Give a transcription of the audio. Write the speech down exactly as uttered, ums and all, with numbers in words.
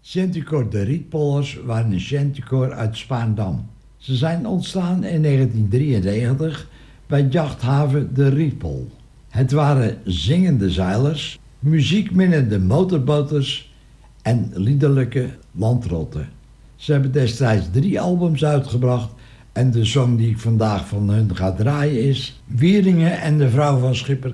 Chanticoor de Rietpolders waren een chanticoor uit Spaandam. Ze zijn ontstaan in negentien drieënnegentig bij jachthaven de Rietpol. Het waren zingende zeilers, muziekminnende motorboters en liederlijke landrotten. Ze hebben destijds drie albums uitgebracht en de song die ik vandaag van hun ga draaien is Wieringen en de vrouw van Schipper